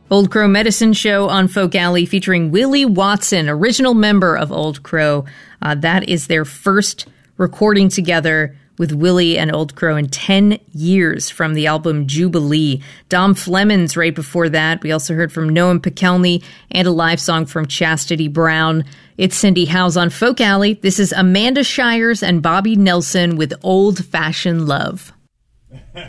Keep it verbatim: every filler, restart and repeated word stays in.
Old Crow Medicine Show on Folk Alley featuring Willie Watson, original member of Old Crow. Uh, that is their first recording together with Willie and Old Crow in ten years from the album Jubilee. Dom Flemons right before that. We also heard from Noam Pikelny and a live song from Chastity Brown. It's Cindy Howes on Folk Alley. This is Amanda Shires and Bobby Nelson with Old Fashioned Love.